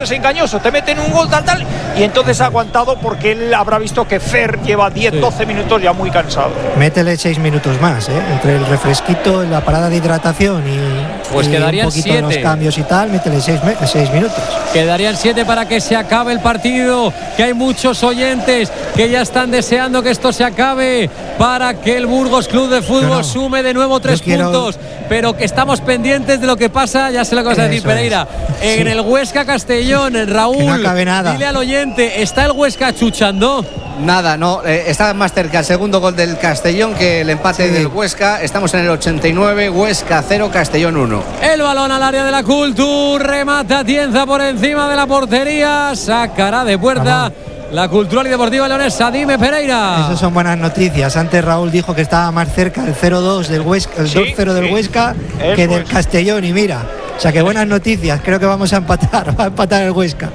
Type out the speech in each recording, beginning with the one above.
es engañoso, te meten un gol tal, y entonces ha aguantado porque él habrá visto que Fer lleva 10-12 minutos ya muy cansado. Métele 6 minutos más, entre el refresquito, la parada de hidratación pues y quedarían un poquito 7. de los cambios y tal, métele 6 minutos. Quedarían 7 para que se acabe el partido, que hay muchos oyentes que ya están deseando que esto se acabe para que el Burgos Club de Fútbol sume de nuevo 3 puntos, pero que estamos pendientes de lo que pasa, ya sé lo que vas a decir, Pereira, en el Huesca Castellón. Raúl, que no acabe nada. Dile al oyente, ¿está el Huesca chuchando? Nada, no, está más cerca el segundo gol del Castellón que el empate del Huesca. Estamos en el 89, Huesca 0, Castellón 1. El balón al área de la Cultura, remata Atienza por encima de la portería, sacará de puerta la Cultural y Deportiva Leonesa. Dime, Pereira. Esas son buenas noticias. Antes Raúl dijo que estaba más cerca el 0-2 del Huesca, el 2-0 del Huesca que del Castellón, y mira, o sea que buenas noticias. Creo que vamos a empatar, va a empatar el Huesca.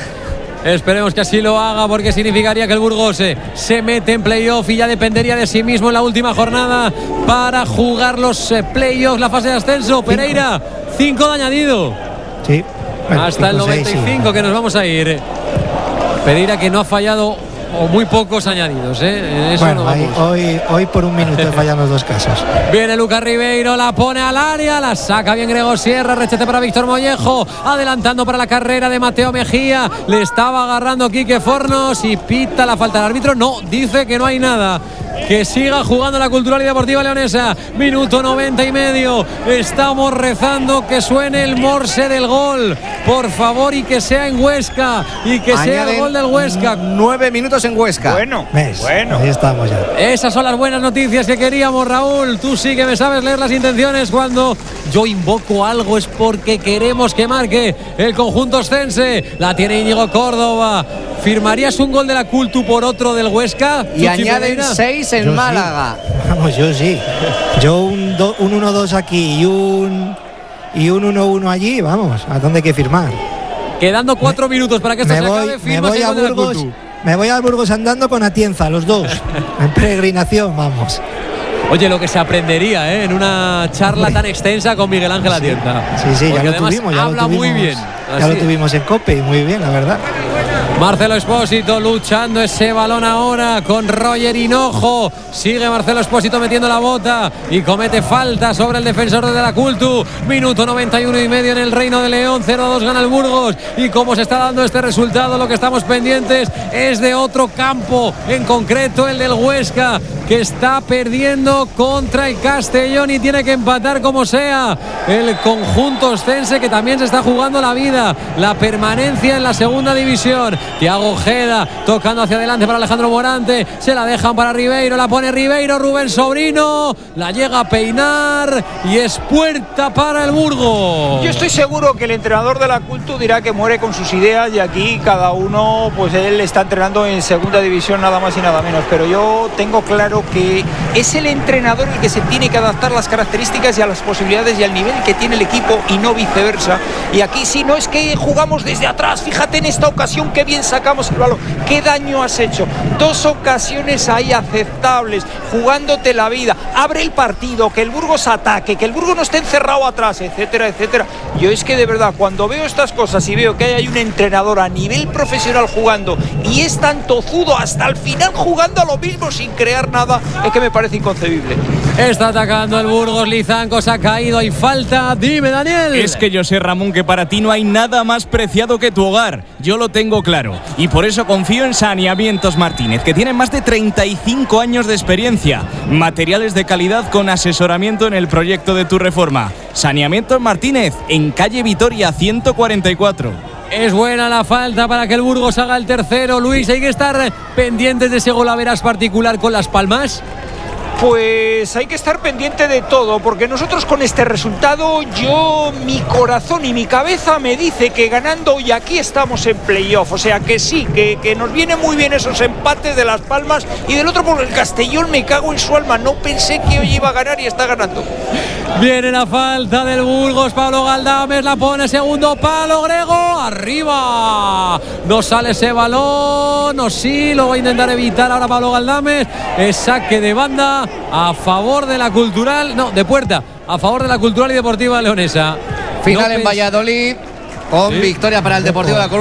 Esperemos que así lo haga, porque significaría que el Burgos se mete en playoff y ya dependería de sí mismo en la última jornada para jugar los playoffs, la fase de ascenso. Pereira, 5 de añadido. Sí. Bueno, hasta el 95 que nos vamos a ir. Pereira que no ha fallado, o muy pocos añadidos, Eso bueno, no hoy por un minuto fallan los dos casos. Viene Lucas Ribeiro, la pone al área, la saca bien Gregor Sierra, rechate para Víctor Mollejo, adelantando para la carrera de Mateo Mejía, le estaba agarrando Quique Fornos y pita la falta. El árbitro no, dice que no hay nada. Que siga jugando la Cultural y Deportiva Leonesa. Minuto 90 y medio. Estamos rezando que suene el morse del gol, por favor, y que sea en Huesca, y que sea el gol del Huesca. 9 minutos en Huesca. Bueno. Ahí estamos ya. Esas son las buenas noticias que queríamos, Raúl. Tú sí que me sabes leer las intenciones. Cuando yo invoco algo es porque queremos que marque el conjunto oscense. La tiene Íñigo Córdoba. ¿Firmarías un gol de la Cultu por otro del Huesca? Y añaden 6 en Málaga. Sí. Vamos, yo sí. Yo un 1-2 aquí y un 1-1 allí, vamos, ¿a dónde hay que firmar? Quedando 4 minutos para que esto se acabe, firmas el gol de la Cultu. Me voy a Burgos andando con Atienza, los dos. En peregrinación, vamos. Oye, lo que se aprendería en una charla tan extensa con Miguel Ángel Atienza. Sí, porque ya lo tuvimos. Habla muy bien. Ya lo tuvimos en COPE y muy bien, la verdad. Marcelo Espósito luchando ese balón ahora con Roger Hinojo. Sigue Marcelo Espósito metiendo la bota y comete falta sobre el defensor de la Cultu. Minuto 91 y medio en el Reino de León. 0-2 gana el Burgos. Y como se está dando este resultado, lo que estamos pendientes es de otro campo, en concreto el del Huesca, que está perdiendo contra el Castellón y tiene que empatar como sea. El conjunto oscense, que también se está jugando la vida, la permanencia en la segunda división. Thiago Ojeda tocando hacia adelante para Alejandro Morante, se la dejan para Ribeiro, la pone Ribeiro, Rubén Sobrino la llega a peinar y es puerta para el Burgos. Yo estoy seguro que el entrenador de la Cultu dirá que muere con sus ideas, y aquí cada uno, pues él está entrenando en segunda división nada más y nada menos, pero yo tengo claro que es el entrenador el que se tiene que adaptar a las características y a las posibilidades y al nivel que tiene el equipo, y no viceversa. Y aquí sí, no es que jugamos desde atrás, fíjate en esta ocasión que bien sacamos el balón, qué daño has hecho, 2 ocasiones ahí aceptables, jugándote la vida, abre el partido, que el Burgos ataque, que el Burgos no esté encerrado atrás, etcétera, etcétera. Yo es que de verdad, cuando veo estas cosas y veo que hay un entrenador a nivel profesional jugando y es tan tozudo hasta el final jugando a lo mismo sin crear nada, es que me parece inconcebible. Está atacando el Burgos, Lizancos ha caído, hay falta. Dime, Daniel. Es que yo sé, Ramón, que para ti no hay nada más preciado que tu hogar. Yo lo tengo claro. Y por eso confío en Saneamientos Martínez, que tiene más de 35 años de experiencia. Materiales de calidad con asesoramiento en el proyecto de tu reforma. Saneamientos Martínez, en calle Vitoria 144. Es buena la falta para que el Burgos haga el tercero. Luis, hay que estar pendientes de ese golaveras particular con Las Palmas. Pues hay que estar pendiente de todo, porque nosotros con este resultado, mi corazón y mi cabeza me dice que ganando hoy aquí estamos en playoff, o sea que sí, que nos viene muy bien esos empates de Las Palmas, y del otro por el Castellón me cago en su alma, no pensé que hoy iba a ganar y está ganando. Viene la falta del Burgos, Pablo Galdames la pone, segundo palo, Grego, arriba, no sale ese balón, o sí, lo va a intentar evitar ahora Pablo Galdames, es saque de banda a favor de la Cultural, no, de puerta, a favor de la Cultural y Deportiva Leonesa. Final en Valladolid, con victoria para el Deportivo de La Coruña.